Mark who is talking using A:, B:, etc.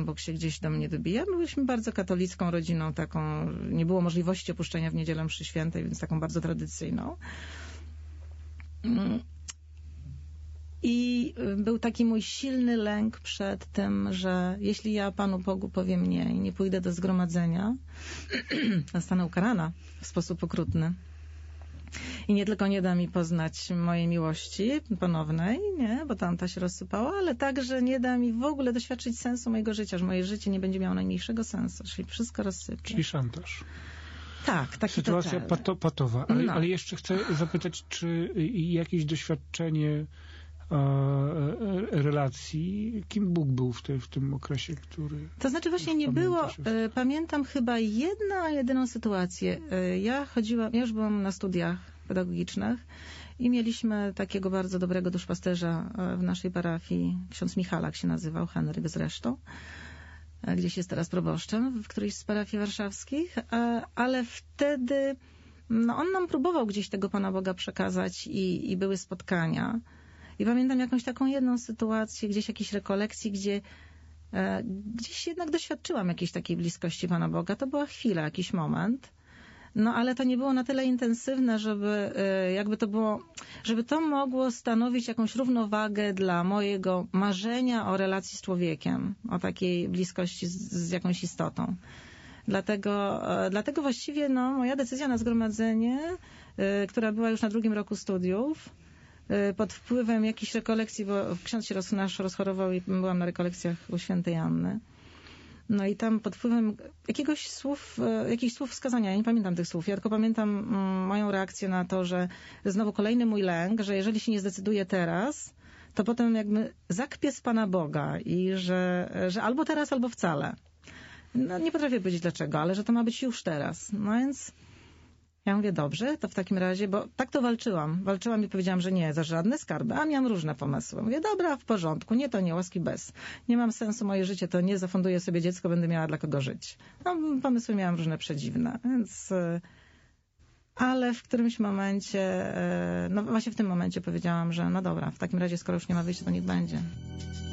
A: Bóg się gdzieś do mnie dobija. Byliśmy bardzo katolicką rodziną, taką, nie było możliwości opuszczenia w niedzielę mszy świętej, więc taką bardzo tradycyjną. I był taki mój silny lęk przed tym, że jeśli ja Panu Bogu powiem nie i nie pójdę do zgromadzenia, zostanę ukarana w sposób okrutny. I nie tylko nie da mi poznać mojej miłości ponownej, nie, bo tamta się rozsypała, ale także nie da mi w ogóle doświadczyć sensu mojego życia, że moje życie nie będzie miało najmniejszego sensu, czyli wszystko rozsypie.
B: Czyli szantaż.
A: Tak, taki
B: sytuacja patowa. Ale jeszcze chcę zapytać, czy jakieś doświadczenie relacji, kim Bóg był w tym okresie, który...
A: To znaczy właśnie nie było, pamiętam chyba jedyną sytuację. Ja już byłam na studiach pedagogicznych i mieliśmy takiego bardzo dobrego duszpasterza w naszej parafii, ksiądz Michalak się nazywał, Henryk zresztą, gdzieś jest teraz proboszczem w którejś z parafii warszawskich, ale wtedy on nam próbował gdzieś tego Pana Boga przekazać i były spotkania. I pamiętam jakąś taką jedną sytuację, gdzieś jakiejś rekolekcji, gdzieś jednak doświadczyłam jakiejś takiej bliskości Pana Boga. To była chwila, jakiś moment. Ale to nie było na tyle intensywne, żeby to mogło stanowić jakąś równowagę dla mojego marzenia o relacji z człowiekiem, o takiej bliskości z jakąś istotą. Dlatego właściwie moja decyzja na zgromadzenie, która była już na 2. roku studiów, pod wpływem jakichś rekolekcji, bo ksiądz się nasz rozchorował i byłam na rekolekcjach u świętej Anny. I tam pod wpływem jakichś słów wskazania, ja nie pamiętam tych słów, ja tylko pamiętam moją reakcję na to, że znowu kolejny mój lęk, że jeżeli się nie zdecyduję teraz, to potem jakby zakpię z Pana Boga i że albo teraz, albo wcale. Nie potrafię powiedzieć dlaczego, ale że to ma być już teraz. Więc ja mówię, dobrze, to w takim razie, bo tak to walczyłam. Walczyłam i powiedziałam, że nie, za żadne skarby, a miałam różne pomysły. Mówię, dobra, w porządku, nie to nie, łaski bez. Nie mam sensu, moje życie to nie, zafunduję sobie dziecko, będę miała dla kogo żyć. Pomysły miałam różne przedziwne, więc... Ale w którymś momencie, właśnie w tym momencie powiedziałam, że no dobra, w takim razie, skoro już nie ma wyjścia, to niech będzie.